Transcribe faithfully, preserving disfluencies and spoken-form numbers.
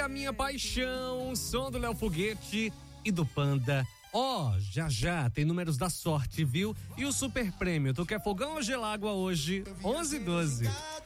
a minha paixão, som do Léo Foguete e do Panda. Ó, oh, já já tem números da sorte, viu? E o super prêmio, tu quer fogão ou gelágua hoje? onze e doze.